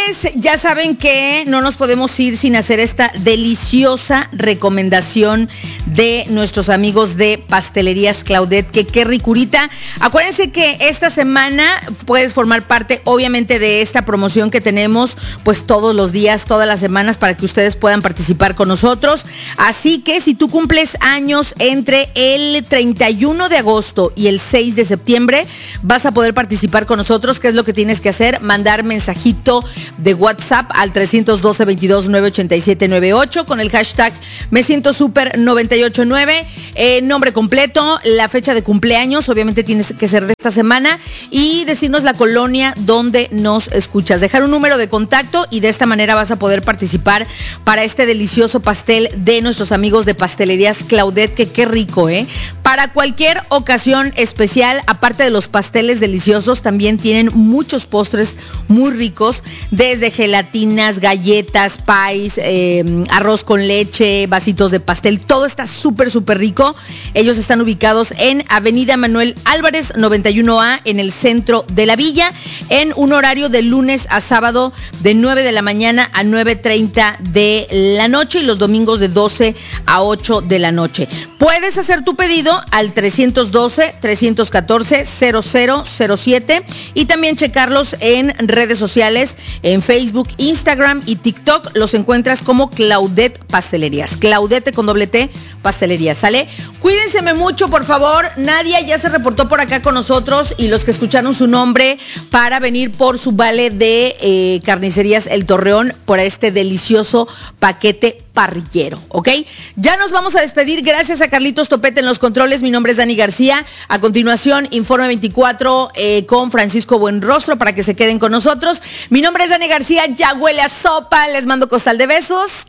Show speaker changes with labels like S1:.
S1: pues ya saben que no nos podemos ir sin hacer esta deliciosa recomendación de nuestros amigos de Pastelerías Claudette, que qué ricurita. Acuérdense que esta semana puedes formar parte, obviamente, de esta promoción que tenemos, pues todos los días, todas las semanas, para que ustedes puedan participar con nosotros. Así que si tú cumples años entre el 31 de agosto y el 6 de septiembre, vas a poder participar con nosotros. ¿Qué es lo que tienes que hacer? Mandar mensajito de WhatsApp al 312-22-987-98 con el hashtag Me Siento Super 989, nombre completo, la fecha de cumpleaños, obviamente tienes que ser de esta semana, y decirnos la colonia donde nos escuchas. Dejar un número de contacto y de esta manera vas a poder participar para este delicioso pastel de nuestros amigos de Pastelerías Claudette, que qué rico, Para cualquier ocasión especial, aparte de los pasteles deliciosos, también tienen muchos postres muy ricos, desde gelatinas, galletas, pies, arroz con leche, vasitos de pastel, todo está súper rico. Ellos están ubicados en Avenida Manuel Álvarez 91A, en el centro de la villa, en un horario de lunes a sábado de 9 de la mañana a 9:30 de la noche, y los domingos de 12 a 8 de la noche. Puedes hacer tu pedido al 312-314-0007 y también checarlos en redes sociales, en Facebook, Instagram y TikTok. Los encuentras como Claudette Pastelerías. Claudette con doble T, Pastelerías, ¿sale? Cuídense mucho, por favor. Nadia ya se reportó por acá con nosotros, y los que escucharon su nombre para venir por su vale de Carnicerías El Torreón por este delicioso paquete parrillero, ¿ok? Ya nos vamos a despedir. Gracias a Carlitos Topete en los controles. Mi nombre es Dani García. A continuación, Informe 24 con Francisco Buenrostro, para que se queden con nosotros. Mi nombre es Dani García. Ya huele a sopa. Les mando costal de besos.